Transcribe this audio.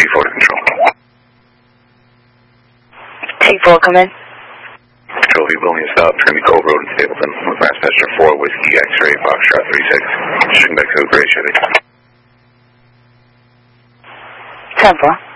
T4 to control. T4, come in. Control, if you will me to stop, it's going to be Cove Road in Stapleton. With Mass Passenger 4, Whiskey, X-Ray, Foxtrot 36. Shooting back to the Gray Chevy. 10-4.